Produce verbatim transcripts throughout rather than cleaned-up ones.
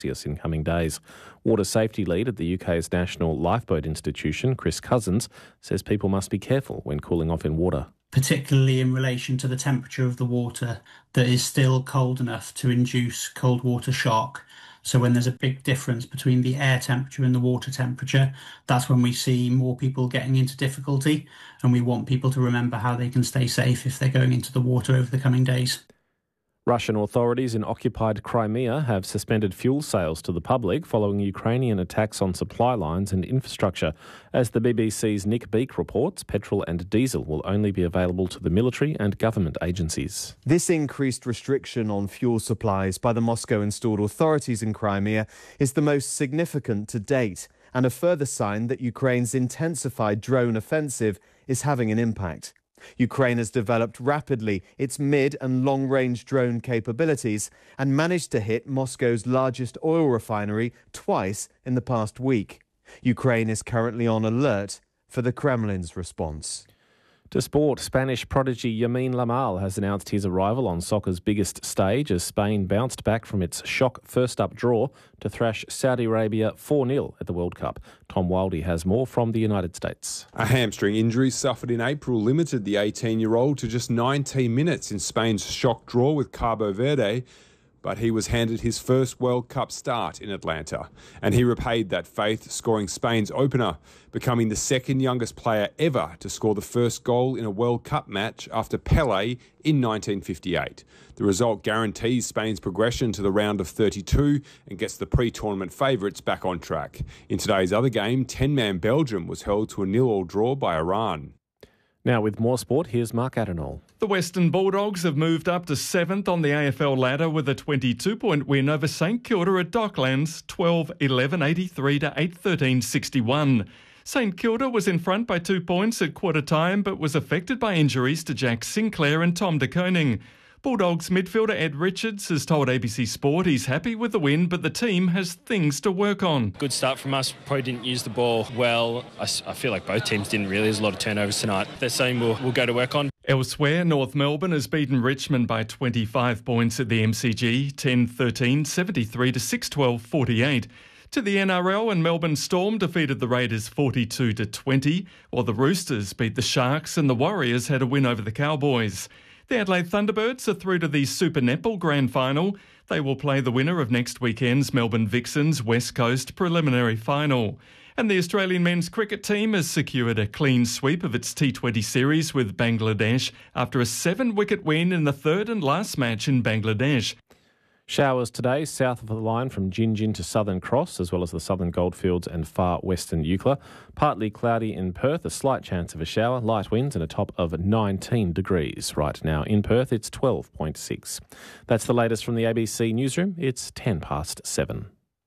in coming days. Water safety lead at the U K's National Lifeboat Institution, Chris Cousins, says people must be careful when cooling off in water. Particularly in relation to the temperature of the water that is still cold enough to induce cold water shock. So when there's a big difference between the air temperature and the water temperature, that's when we see more people getting into difficulty, and we want people to remember how they can stay safe if they're going into the water over the coming days. Russian authorities in occupied Crimea have suspended fuel sales to the public following Ukrainian attacks on supply lines and infrastructure. As the B B C's Nick Beake reports, petrol and diesel will only be available to the military and government agencies. This increased restriction on fuel supplies by the Moscow-installed authorities in Crimea is the most significant to date, and a further sign that Ukraine's intensified drone offensive is having an impact. Ukraine has developed rapidly its mid- and long-range drone capabilities and managed to hit Moscow's largest oil refinery twice in the past week. Ukraine is currently on alert for the Kremlin's response. To sport, Spanish prodigy Lamine Yamal has announced his arrival on soccer's biggest stage as Spain bounced back from its shock first-up draw to thrash Saudi Arabia four nil at the World Cup. Tom Wildey has more from the United States. A hamstring injury suffered in April limited the eighteen-year-old to just nineteen minutes in Spain's shock draw with Cabo Verde, but he was handed his first World Cup start in Atlanta, and he repaid that faith, scoring Spain's opener, becoming the second youngest player ever to score the first goal in a World Cup match after Pelé in nineteen fifty-eight. The result guarantees Spain's progression to the round of thirty-two and gets the pre-tournament favourites back on track. In today's other game, ten-man Belgium was held to a nil-all draw by Iran. Now with more sport, here's Mark Adenall. The Western Bulldogs have moved up to seventh on the A F L ladder with a twenty-two point win over St Kilda at Docklands, twelve eleven eighty-three to eight thirteen sixty-one. St Kilda was in front by two points at quarter time but was affected by injuries to Jack Sinclair and Tom de Koning. Bulldogs midfielder Ed Richards has told A B C Sport he's happy with the win, but the team has things to work on. Good start from us. Probably didn't use the ball well. I, I feel like both teams didn't really. There's a lot of turnovers tonight. They're saying we'll, we'll go to work on. Elsewhere, North Melbourne has beaten Richmond by twenty-five points at the M C G, ten thirteen, seventy-three to six twelve, forty-eight. To the N R L, and Melbourne Storm defeated the Raiders forty-two to twenty, while the Roosters beat the Sharks and the Warriors had a win over the Cowboys. The Adelaide Thunderbirds are through to the Super Netball Grand Final. They will play the winner of next weekend's Melbourne Vixens West Coast Preliminary Final. And the Australian men's cricket team has secured a clean sweep of its T twenty series with Bangladesh after a seven-wicket win in the third and last match in Bangladesh. Showers today south of the line from Gingin to Southern Cross, as well as the Southern Goldfields and far western Eucla. Partly cloudy in Perth, a slight chance of a shower, light winds and a top of nineteen degrees. Right now in Perth, it's twelve point six. That's the latest from the A B C newsroom. It's ten past seven.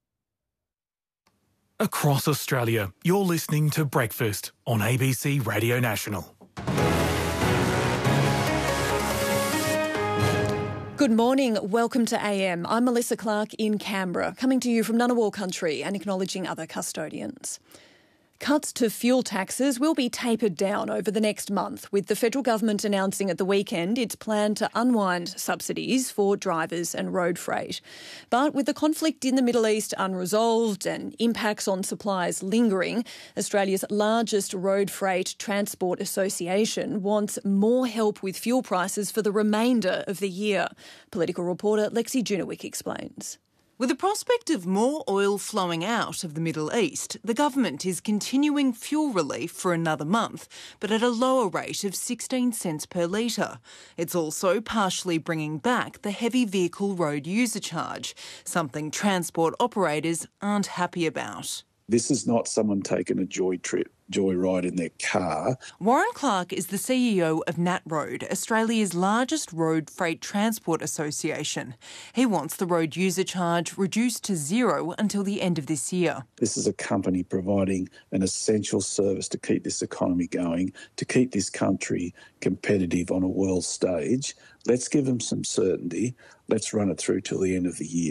Across Australia, you're listening to Breakfast on A B C Radio National. Good morning. Welcome to A M. I'm Melissa Clark in Canberra, coming to you from Ngunnawal country and acknowledging other custodians. Cuts to fuel taxes will be tapered down over the next month, with the federal government announcing at the weekend its plan to unwind subsidies for drivers and road freight. But with the conflict in the Middle East unresolved and impacts on supplies lingering, Australia's largest road freight transport association wants more help with fuel prices for the remainder of the year. Political reporter Lexi Junowick explains. With the prospect of more oil flowing out of the Middle East, the government is continuing fuel relief for another month, but at a lower rate of sixteen cents per litre. It's also partially bringing back the heavy vehicle road user charge, something transport operators aren't happy about. This is not someone taking a joy trip, joy ride in their car. Warren Clark is the C E O of NatRoad, Australia's largest road freight transport association. He wants the road user charge reduced to zero until the end of this year. This is a company providing an essential service to keep this economy going, to keep this country competitive on a world stage. Let's give them some certainty. Let's run it through till the end of the year.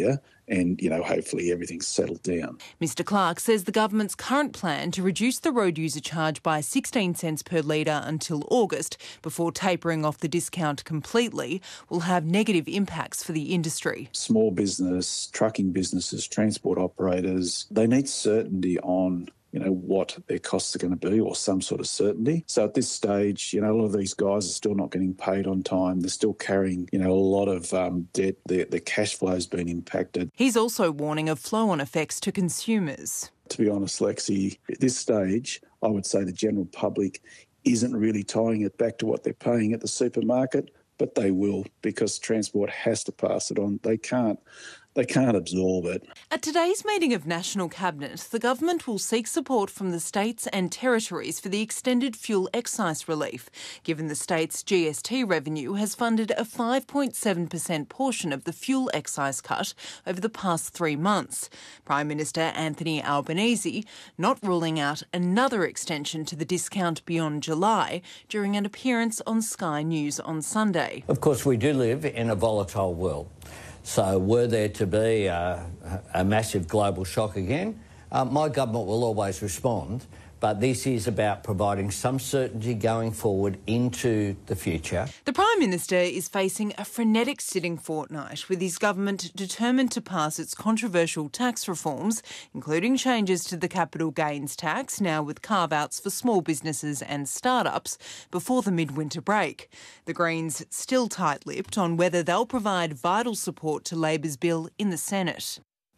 and, you know, hopefully everything's settled down. Mr Clark says the government's current plan to reduce the road user charge by sixteen cents per litre until August, before tapering off the discount completely, will have negative impacts for the industry. Small business, trucking businesses, transport operators, they need certainty on you know, what their costs are going to be, or some sort of certainty. So at this stage, you know, a lot of these guys are still not getting paid on time. They're still carrying, you know, a lot of um, debt. Their, their cash flow's been impacted. He's also warning of flow-on effects to consumers. To be honest, Lexi, at this stage, I would say the general public isn't really tying it back to what they're paying at the supermarket, but they will, because transport has to pass it on. They can't. They can't absorb it. At today's meeting of National Cabinet, the government will seek support from the states and territories for the extended fuel excise relief, given the state's G S T revenue has funded a five point seven percent portion of the fuel excise cut over the past three months. Prime Minister Anthony Albanese not ruling out another extension to the discount beyond July during an appearance on Sky News on Sunday. Of course, we do live in a volatile world. So were there to be a, a massive global shock again, uh, my government will always respond. But this is about providing some certainty going forward into the future. The Prime Minister is facing a frenetic sitting fortnight, with his government determined to pass its controversial tax reforms, including changes to the capital gains tax, now with carve-outs for small businesses and start-ups, before the midwinter break. The Greens still tight-lipped on whether they'll provide vital support to Labor's bill in the Senate.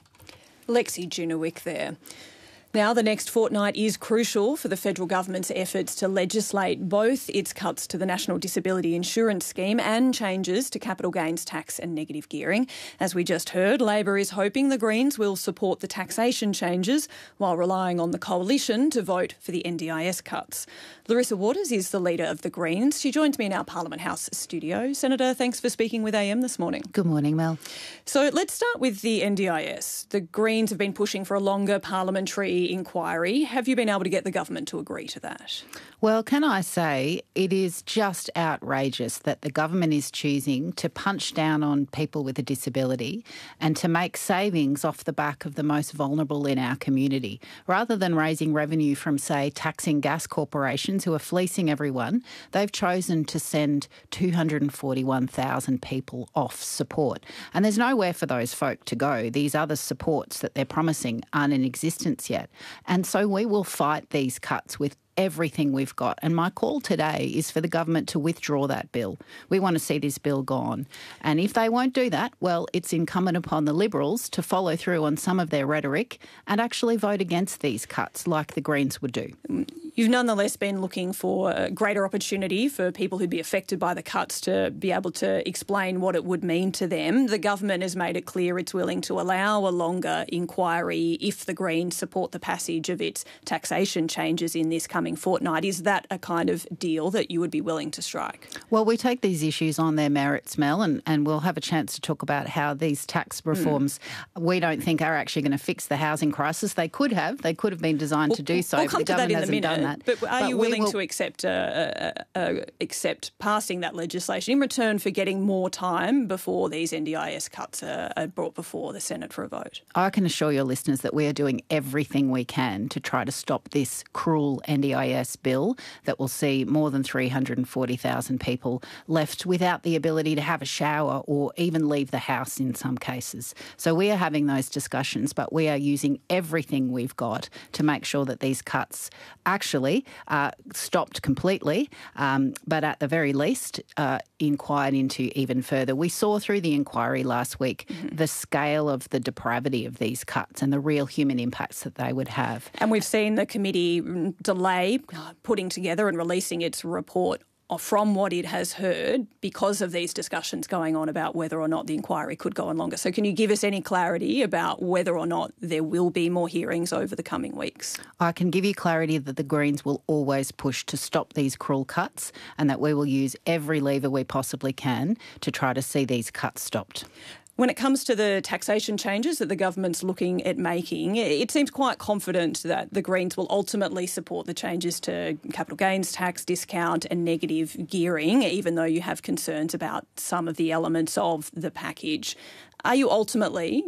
Lexi Junowick there. Now, the next fortnight is crucial for the federal government's efforts to legislate both its cuts to the National Disability Insurance Scheme and changes to capital gains tax and negative gearing. As we just heard, Labor is hoping the Greens will support the taxation changes while relying on the coalition to vote for the N D I S cuts. Larissa Waters is the leader of the Greens. She joins me in our Parliament House studio. Senator, thanks for speaking with A M this morning. Good morning, Mel. So let's start with the N D I S. The Greens have been pushing for a longer parliamentary inquiry. Have you been able to get the government to agree to that? Well, can I say it is just outrageous that the government is choosing to punch down on people with a disability and to make savings off the back of the most vulnerable in our community. Rather than raising revenue from, say, taxing gas corporations who are fleecing everyone, they've chosen to send two hundred forty-one thousand people off support. And there's nowhere for those folk to go. These other supports that they're promising aren't in existence yet. And so we will fight these cuts with everything we've got. And my call today is for the government to withdraw that bill. We want to see this bill gone. And if they won't do that, well, it's incumbent upon the Liberals to follow through on some of their rhetoric and actually vote against these cuts like the Greens would do. You've nonetheless been looking for a greater opportunity for people who'd be affected by the cuts to be able to explain what it would mean to them. The government has made it clear it's willing to allow a longer inquiry if the Greens support the passage of its taxation changes in this coming fortnight. Is that a kind of deal that you would be willing to strike? Well, we take these issues on their merits, Mel, and, and we'll have a chance to talk about how these tax reforms mm. we don't think are actually going to fix the housing crisis. They could have. They could have been designed we'll, to do so, we'll but come the to government that in hasn't a minute, done that. But are but you willing will... to accept uh, uh, uh, accept passing that legislation in return for getting more time before these N D I S cuts are, are brought before the Senate for a vote? I can assure your listeners that we are doing everything we can to try to stop this cruel N D I S bill that will see more than three hundred forty thousand people left without the ability to have a shower or even leave the house in some cases. So we are having those discussions, but we are using everything we've got to make sure that these cuts actually are stopped completely, um, but at the very least uh, inquired into even further. We saw through the inquiry last week mm-hmm. the scale of the depravity of these cuts and the real human impacts that they would have. And we've seen the committee delay putting together and releasing its report from what it has heard because of these discussions going on about whether or not the inquiry could go on longer. So can you give us any clarity about whether or not there will be more hearings over the coming weeks? I can give you clarity that the Greens will always push to stop these cruel cuts and that we will use every lever we possibly can to try to see these cuts stopped. When it comes to the taxation changes that the government's looking at making, it seems quite confident that the Greens will ultimately support the changes to capital gains tax, discount and negative gearing, even though you have concerns about some of the elements of the package. Are you ultimately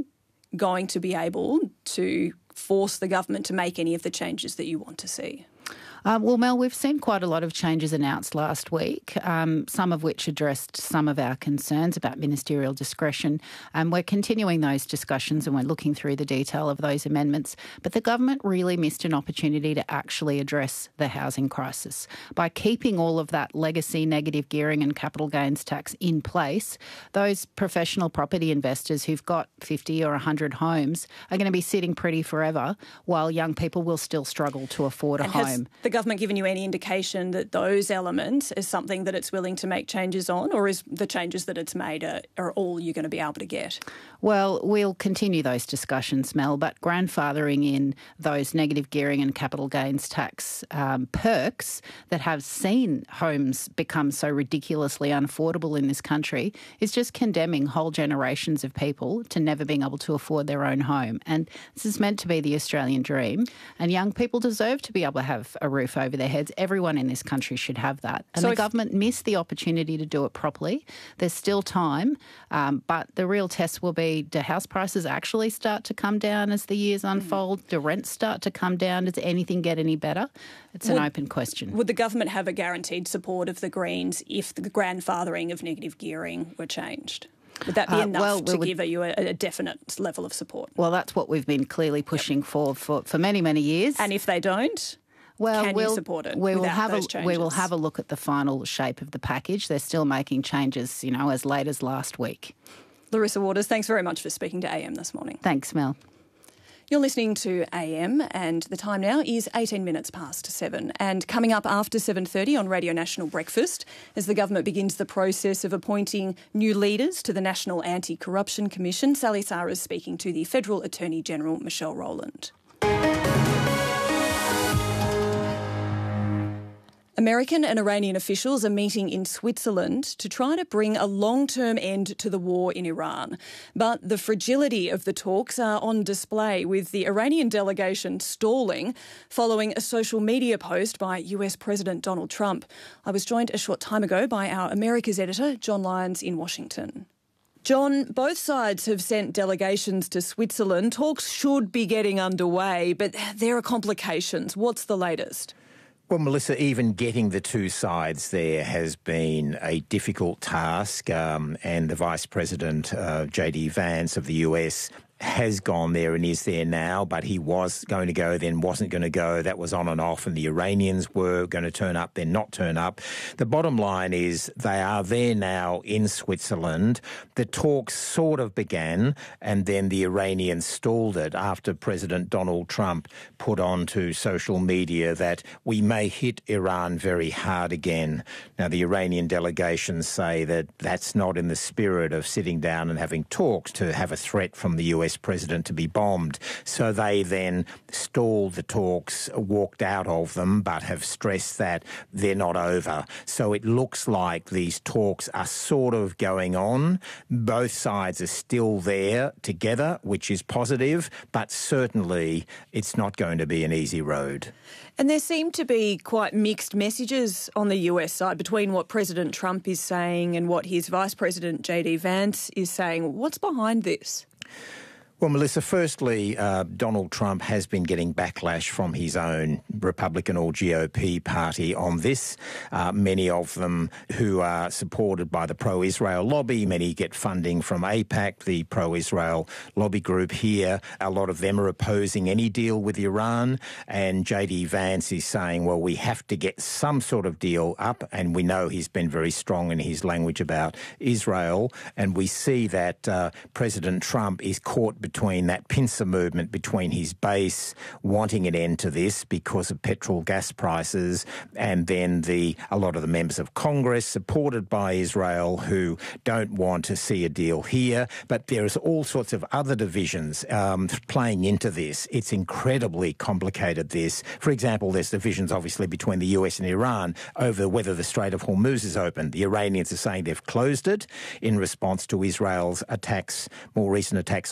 going to be able to force the government to make any of the changes that you want to see? Uh, well, Mel, we've seen quite a lot of changes announced last week, um, some of which addressed some of our concerns about ministerial discretion. And we're continuing those discussions and we're looking through the detail of those amendments. But the government really missed an opportunity to actually address the housing crisis. By keeping all of that legacy negative gearing and capital gains tax in place, those professional property investors who've got fifty or one hundred homes are going to be sitting pretty forever, while young people will still struggle to afford a and home. The government given you any indication that those elements is something that it's willing to make changes on, or is the changes that it's made are, are all you're going to be able to get? Well, we'll continue those discussions, Mel, but grandfathering in those negative gearing and capital gains tax um, perks that have seen homes become so ridiculously unaffordable in this country is just condemning whole generations of people to never being able to afford their own home. And this is meant to be the Australian dream, and young people deserve to be able to have a roof over their heads. Everyone in this country should have that. And so the government missed the opportunity to do it properly. There's still time, um, but the real test will be, do house prices actually start to come down as the years unfold? Do rents start to come down? Does anything get any better? It's would, an open question. Would the government have a guaranteed support of the Greens if the grandfathering of negative gearing were changed? Would that be uh, enough well, to would, give you a, a definite level of support? Well, that's what we've been clearly pushing yep. for, for for many, many years. And if they don't? Well, Can we'll, you support it we will have those a changes? we will have a look at the final shape of the package. They're still making changes, you know, as late as last week. Larissa Waters, thanks very much for speaking to A M this morning. Thanks, Mel. You're listening to A M, and the time now is eighteen minutes past seven. And coming up after seven thirty on Radio National Breakfast, as the government begins the process of appointing new leaders to the National Anti-Corruption Commission, Sally Sarr is speaking to the Federal Attorney General, Michelle Rowland. American and Iranian officials are meeting in Switzerland to try to bring a long-term end to the war in Iran. But the fragility of the talks are on display, with the Iranian delegation stalling following a social media post by U S President Donald Trump. I was joined a short time ago by our Americas editor, John Lyons, in Washington. John, both sides have sent delegations to Switzerland. Talks should be getting underway, but there are complications. What's the latest? Well, Melissa, even getting the two sides there has been a difficult task, um, and the Vice President, uh, J D Vance of the U S, has gone there and is there now, but he was going to go, then wasn't going to go. That was on and off, and the Iranians were going to turn up, then not turn up. The bottom line is they are there now in Switzerland. The talks sort of began, and then the Iranians stalled it after President Donald Trump put onto social media that we may hit Iran very hard again. Now, the Iranian delegations say that that's not in the spirit of sitting down and having talks to have a threat from the U S president to be bombed. So they then stalled the talks, walked out of them, but have stressed that they're not over. So it looks like these talks are sort of going on. Both sides are still there together, which is positive, but certainly it's not going to be an easy road. And there seem to be quite mixed messages on the U S side between what President Trump is saying and what his Vice President J D Vance is saying. What's behind this? Well, Melissa, firstly, uh, Donald Trump has been getting backlash from his own Republican or G O P party on this. Uh, many of them who are supported by the pro-Israel lobby. Many get funding from AIPAC, the pro-Israel lobby group here. A lot of them are opposing any deal with Iran. And J D Vance is saying, well, we have to get some sort of deal up. And we know he's been very strong in his language about Israel. And we see that uh, President Trump is caught between that pincer movement between his base wanting an end to this because of petrol gas prices, and then the a lot of the members of Congress supported by Israel who don't want to see a deal here. But there's all sorts of other divisions um, playing into this. It's incredibly complicated, this. For example, there's divisions obviously between the U S and Iran over whether the Strait of Hormuz is open. The Iranians are saying they've closed it in response to Israel's attacks, more recent attacks on Lebanon.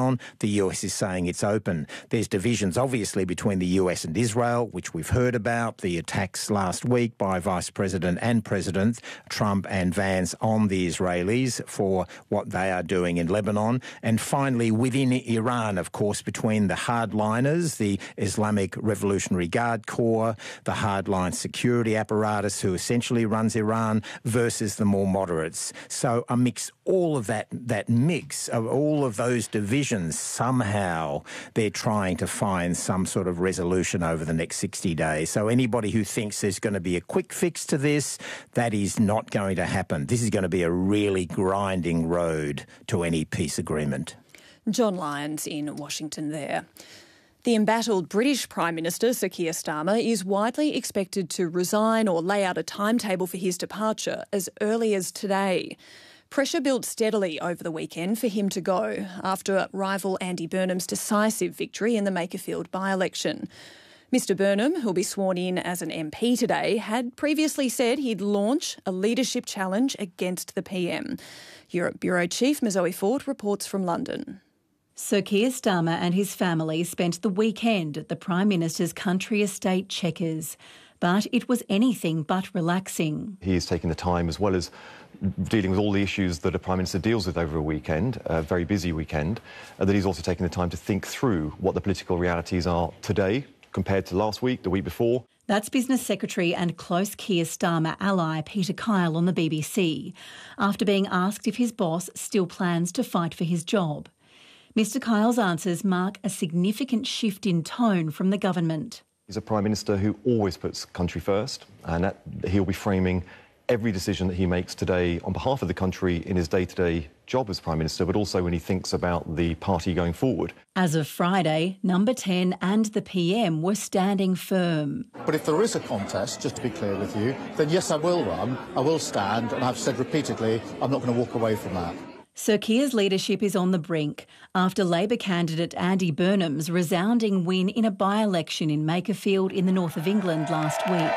Lebanon. The U S is saying it's open. There's divisions, obviously, between the U S and Israel, which we've heard about, the attacks last week by Vice President and President Trump and Vance on the Israelis for what they are doing in Lebanon. And finally, within Iran, of course, between the hardliners, the Islamic Revolutionary Guard Corps, the hardline security apparatus who essentially runs Iran, versus the more moderates. So amidst all of that, that mix of all of those divisions, somehow they're trying to find some sort of resolution over the next sixty days. So anybody who thinks there's going to be a quick fix to this, that is not going to happen. This is going to be a really grinding road to any peace agreement. John Lyons in Washington there. The embattled British Prime Minister, Sir Keir Starmer, is widely expected to resign or lay out a timetable for his departure as early as today. Pressure built steadily over the weekend for him to go after rival Andy Burnham's decisive victory in the Makerfield by-election. Mister Burnham, who'll be sworn in as an M P today, had previously said he'd launch a leadership challenge against the P M. Europe Bureau Chief Zoe Ford reports from London. Sir Keir Starmer and his family spent the weekend at the Prime Minister's country estate Chequers, but it was anything but relaxing. He is taking the time, as well as dealing with all the issues that a Prime Minister deals with over a weekend, a very busy weekend, uh, that he's also taking the time to think through what the political realities are today compared to last week, the week before. That's Business Secretary and close Keir Starmer ally Peter Kyle on the B B C, after being asked if his boss still plans to fight for his job. Mister Kyle's answers mark a significant shift in tone from the government. He's a Prime Minister who always puts country first, and that he'll be framing every decision that he makes today on behalf of the country in his day-to-day job as Prime Minister, but also when he thinks about the party going forward. As of Friday, Number ten and the P M were standing firm. But if there is a contest, just to be clear with you, then yes, I will run, I will stand, and I've said repeatedly I'm not going to walk away from that. Sir Keir's leadership is on the brink after Labor candidate Andy Burnham's resounding win in a by-election in Makerfield in the north of England last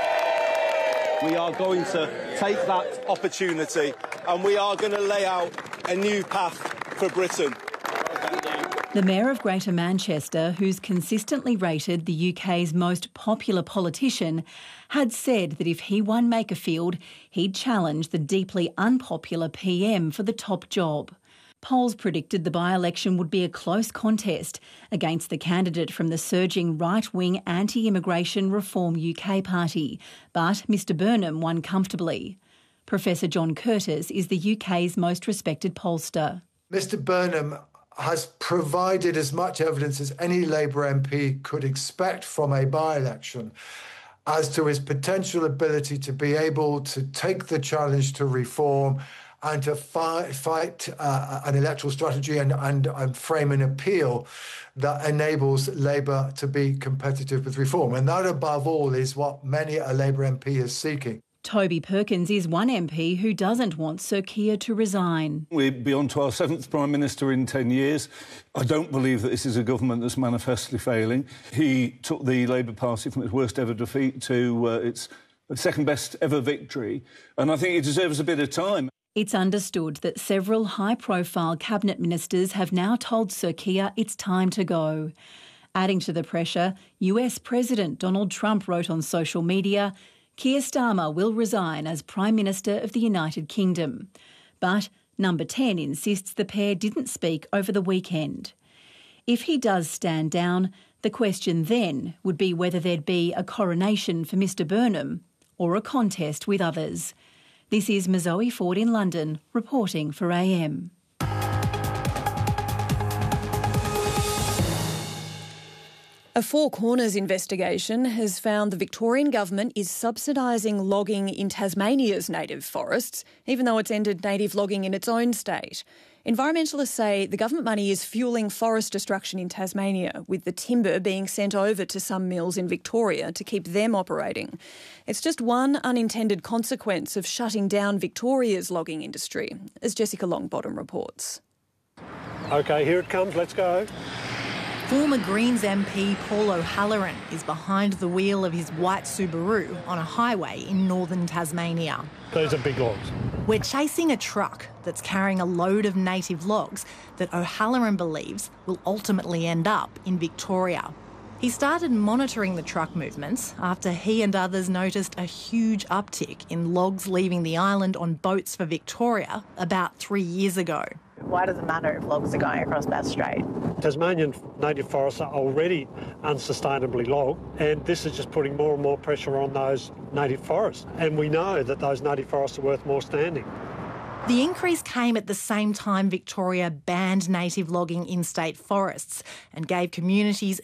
week. We are going to take that opportunity and we are going to lay out a new path for Britain. The Mayor of Greater Manchester, who's consistently rated the U K's most popular politician, had said that if he won Makerfield, he'd challenge the deeply unpopular P M for the top job. Polls predicted the by-election would be a close contest against the candidate from the surging right-wing anti-immigration Reform U K party, but Mister Burnham won comfortably. Professor John Curtis is the U K's most respected pollster. Mister Burnham has provided as much evidence as any Labour M P could expect from a by-election as to his potential ability to be able to take the challenge to reform and to fight, fight uh, an electoral strategy and, and, and frame an appeal that enables Labour to be competitive with reform. And that, above all, is what many a Labour M P is seeking. Toby Perkins is one M P who doesn't want Sir Keir to resign. We're beyond to our seventh Prime Minister in ten years. I don't believe that this is a government that's manifestly failing. He took the Labour Party from its worst ever defeat to uh, its second best ever victory, and I think it deserves a bit of time. It's understood that several high-profile cabinet ministers have now told Sir Keir it's time to go. Adding to the pressure, U S President Donald Trump wrote on social media, Keir Starmer will resign as Prime Minister of the United Kingdom. But Number ten insists the pair didn't speak over the weekend. If he does stand down, the question then would be whether there'd be a coronation for Mister Burnham or a contest with others. This is Zoe Ford in London, reporting for A M. A Four Corners investigation has found the Victorian government is subsidising logging in Tasmania's native forests, even though it's ended native logging in its own state. Environmentalists say the government money is fuelling forest destruction in Tasmania, with the timber being sent over to some mills in Victoria to keep them operating. It's just one unintended consequence of shutting down Victoria's logging industry, as Jessica Longbottom reports. OK, here it comes. Let's go. Former Greens M P Paul O'Halloran is behind the wheel of his white Subaru on a highway in northern Tasmania. Those are big logs. We're chasing a truck that's carrying a load of native logs that O'Halloran believes will ultimately end up in Victoria. He started monitoring the truck movements after he and others noticed a huge uptick in logs leaving the island on boats for Victoria about three years ago. Why does it matter if logs are going across Bass Strait? Tasmanian native forests are already unsustainably logged, and this is just putting more and more pressure on those native forests. And we know that those native forests are worth more standing. The increase came at the same time Victoria banned native logging in state forests and gave communities